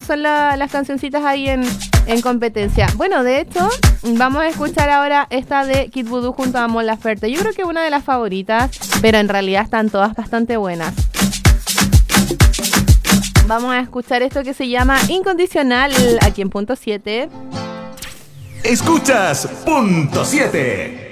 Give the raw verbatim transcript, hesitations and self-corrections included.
son la, las cancioncitas ahí en, en competencia. Bueno, de hecho, vamos a escuchar ahora esta de Kid Voodoo junto a Mon Laferte. Yo creo que es una de las favoritas, pero en realidad están todas bastante buenas. Vamos a escuchar esto que se llama Incondicional aquí en Punto siete. Escuchas Punto siete.